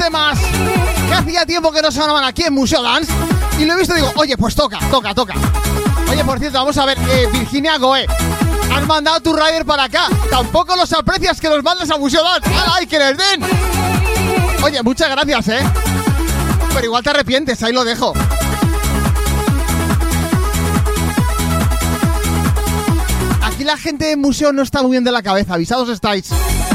temas que hacía tiempo que no sonaban aquí en Museo Dance. Y lo he visto y digo, oye, pues toca. Oye, por cierto, vamos a ver, Virginia Goe, has mandado tu rider para acá. Tampoco los aprecias que los mandes a Museo Dance. ¡Ay, que les den! Oye, muchas gracias, pero igual te arrepientes, ahí lo dejo. Aquí la gente de museo no está muy bien de la cabeza, avisados estáis.